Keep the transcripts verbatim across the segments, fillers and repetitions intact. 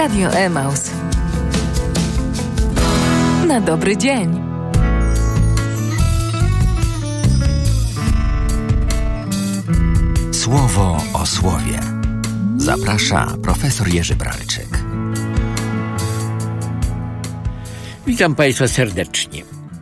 Radio Emaus. Na dobry dzień. Słowo o słowie. Zaprasza profesor Jerzy Bralczyk. Witam Państwa serdecznie.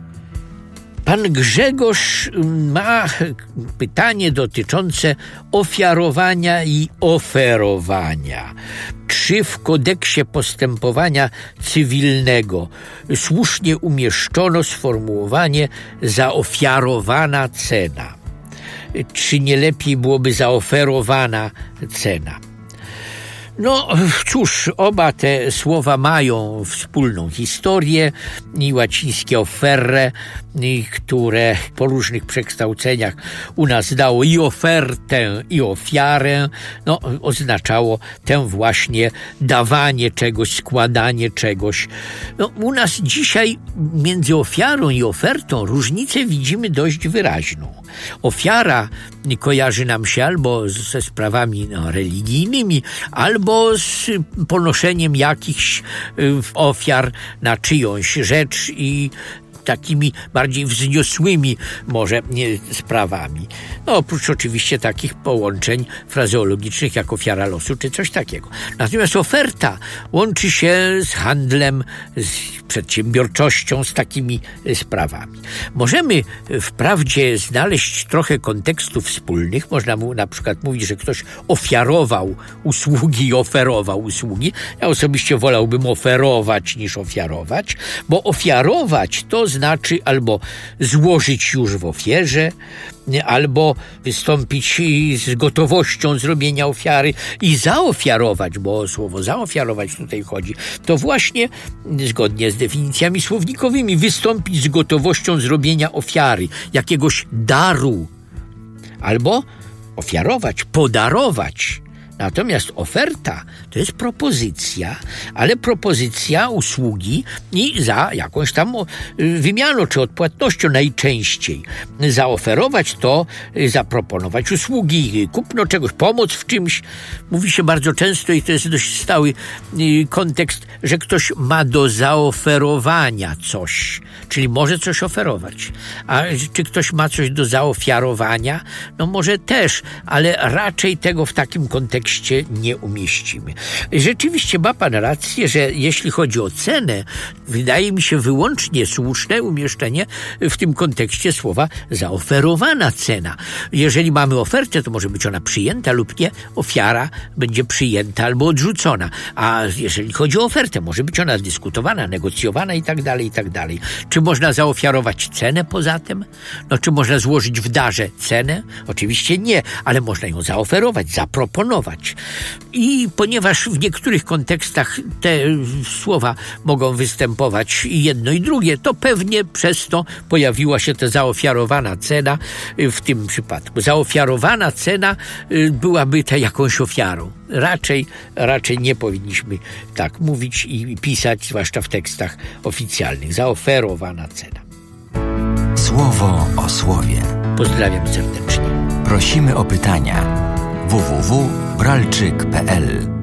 Pan Grzegorz ma pytanie dotyczące ofiarowania i oferowania. Czy w kodeksie postępowania cywilnego słusznie umieszczono sformułowanie zaofiarowana cena? Czy nie lepiej byłoby zaoferowana cena? No cóż, oba te słowa mają wspólną historię i łacińskie offerre, które po różnych przekształceniach u nas dało i ofertę, i ofiarę, no oznaczało tę właśnie dawanie czegoś, składanie czegoś. No u nas dzisiaj między ofiarą i ofertą różnicę widzimy dość wyraźną. Ofiara kojarzy nam się albo ze sprawami no, religijnymi, albo z ponoszeniem jakichś ofiar na czyjąś rzecz i takimi bardziej wzniosłymi może nie, sprawami. No oprócz oczywiście takich połączeń frazeologicznych jak ofiara losu czy coś takiego. Natomiast oferta łączy się z handlem, z przedsiębiorczością, z takimi sprawami. Możemy wprawdzie znaleźć trochę kontekstów wspólnych. Można mu na przykład mówić, że ktoś ofiarował usługi i oferował usługi. Ja osobiście wolałbym oferować niż ofiarować, bo ofiarować to znaczy albo złożyć już w ofierze, albo wystąpić z gotowością zrobienia ofiary i zaofiarować, bo o słowo zaofiarować tutaj chodzi, to właśnie zgodnie z definicjami słownikowymi wystąpić z gotowością zrobienia ofiary, jakiegoś daru, albo ofiarować, podarować. Natomiast oferta to jest propozycja, ale propozycja usługi i za jakąś tam wymianą czy odpłatnością najczęściej. Zaoferować to zaproponować usługi, kupno czegoś, pomoc w czymś. Mówi się bardzo często i to jest dość stały kontekst, że ktoś ma do zaoferowania coś, czyli może coś oferować. A czy ktoś ma coś do zaofiarowania? No może też, ale raczej tego w takim kontekście nie umieścimy. Rzeczywiście ma pan rację, że jeśli chodzi o cenę, wydaje mi się wyłącznie słuszne umieszczenie w tym kontekście słowa zaoferowana cena. Jeżeli mamy ofertę, to może być ona przyjęta lub nie. Ofiara będzie przyjęta albo odrzucona. A jeżeli chodzi o ofertę, może być ona dyskutowana, negocjowana i tak dalej, i tak dalej. Czy można zaofiarować cenę poza tym? No, czy można złożyć w darze cenę? Oczywiście nie, ale można ją zaoferować, zaproponować. I ponieważ w niektórych kontekstach te słowa mogą występować i jedno i drugie, to pewnie przez to pojawiła się ta zaofiarowana cena w tym przypadku. Zaofiarowana cena byłaby ta jakąś ofiarą. Raczej, raczej nie powinniśmy tak mówić i pisać, zwłaszcza w tekstach oficjalnych. Zaoferowana cena. Słowo o słowie. Pozdrawiam serdecznie. Prosimy o pytania. w w w kropka bralczyk kropka p l